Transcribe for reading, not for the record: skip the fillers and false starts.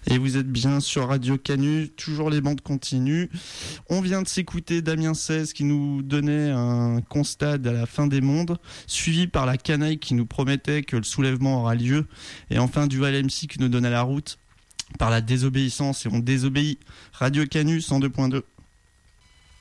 Et vous êtes bien sur Radio Canu, toujours les bandes continues. On vient de s'écouter Damien 16 qui nous donnait un constat à la fin des mondes, suivi par la canaille qui nous promettait que le soulèvement aura lieu, et enfin Duval MC qui nous donnait la route par la désobéissance, et on désobéit. Radio Canu 102.2.